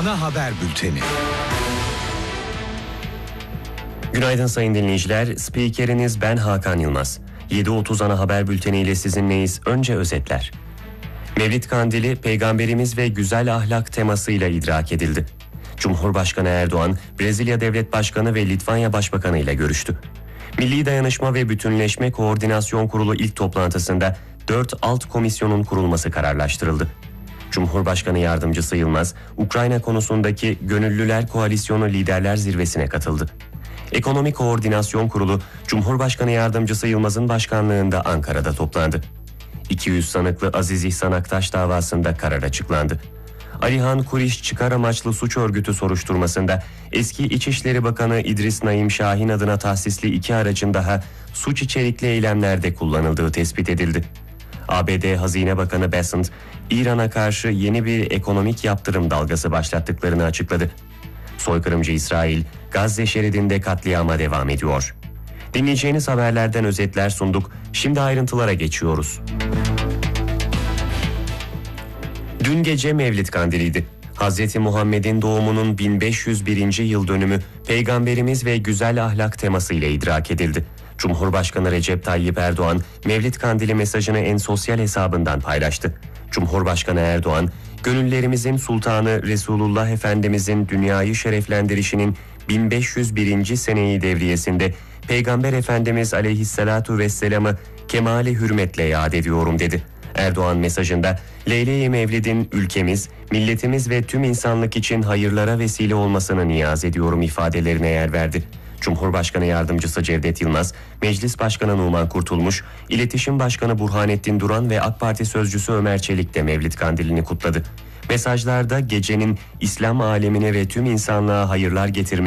ana haber bülteni. Günaydın sayın dinleyiciler. Spikeriniz ben Hakan Yılmaz. 7.30 ana haber bülteniyle sizinleyiz. Önce özetler. Mevlid Kandili peygamberimiz ve güzel ahlak temasıyla idrak edildi. Cumhurbaşkanı Erdoğan, Brezilya Devlet Başkanı ve Litvanya Başbakanı ile görüştü. Milli Dayanışma ve Bütünleşme Koordinasyon Kurulu ilk toplantısında 4 alt komisyonun kurulması kararlaştırıldı. Cumhurbaşkanı Yardımcısı Yılmaz, Ukrayna konusundaki Gönüllüler Koalisyonu Liderler Zirvesi'ne katıldı. Ekonomi Koordinasyon Kurulu, Cumhurbaşkanı Yardımcısı Yılmaz'ın başkanlığında Ankara'da toplandı. 200 sanıklı Aziz İhsan Aktaş davasında karar açıklandı. Alihan Kuriş çıkar amaçlı suç örgütü soruşturmasında eski İçişleri Bakanı İdris Naim Şahin adına tahsisli 2 aracın daha suç içerikli eylemlerde kullanıldığı tespit edildi. ABD Hazine Bakanı Bessent, İran'a karşı yeni bir ekonomik yaptırım dalgası başlattıklarını açıkladı. Soykırımcı İsrail, Gazze şeridinde katliama devam ediyor. Dinleyeceğiniz haberlerden özetler sunduk. Şimdi ayrıntılara geçiyoruz. Dün gece Mevlid Kandili'ydi. Hz. Muhammed'in doğumunun 1501. yıl dönümü Peygamberimiz ve güzel ahlak teması ile idrak edildi. Cumhurbaşkanı Recep Tayyip Erdoğan, Mevlid Kandili mesajını en sosyal hesabından paylaştı. Cumhurbaşkanı Erdoğan, gönüllerimizin sultanı Resulullah Efendimizin dünyayı şereflendirişinin 1501. seneyi devriyesinde Peygamber Efendimiz Aleyhisselatu Vesselam'ı kemale hürmetle yad ediyorum dedi. Erdoğan mesajında Leyle-i Mevlid'in ülkemiz, milletimiz ve tüm insanlık için hayırlara vesile olmasını niyaz ediyorum ifadelerine yer verdi. Cumhurbaşkanı Yardımcısı Cevdet Yılmaz, Meclis Başkanı Numan Kurtulmuş, İletişim Başkanı Burhanettin Duran ve AK Parti Sözcüsü Ömer Çelik de Mevlid Kandili'ni kutladı. Mesajlarda gecenin İslam alemine ve tüm insanlığa hayırlar getirmesi